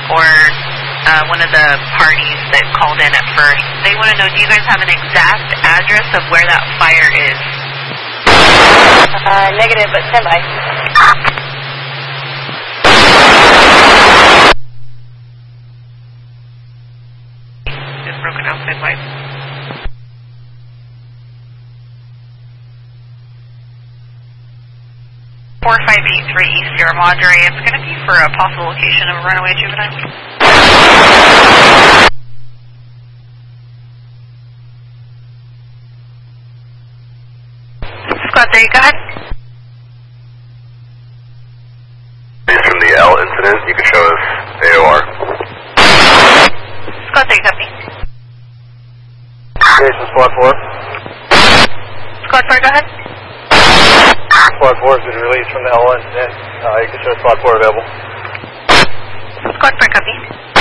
or one of the parties that called in at first. They want to know, do you guys have an exact address of where that fire is? Negative, but stand by. Just broken outside light. 4583 East Sierra Madre. It's going to be for a possible location of a runaway juvenile. Squad 3, go ahead. From the L incident, you can show us AOR. Squad 3, copy. Jason, Squad 4. Squad 4, go ahead. Squad 4 has been released from the L incident. You can show Squad 4 available. Squad 4, copy.